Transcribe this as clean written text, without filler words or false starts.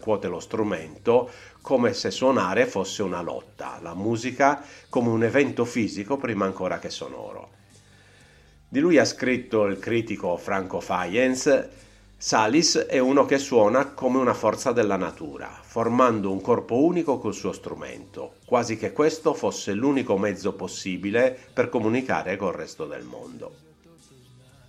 scuote lo strumento come se suonare fosse una lotta, la musica come un evento fisico prima ancora che sonoro. Di lui ha scritto il critico Franco Fayens: Salis è uno che suona come una forza della natura, formando un corpo unico col suo strumento, quasi che questo fosse l'unico mezzo possibile per comunicare col resto del mondo.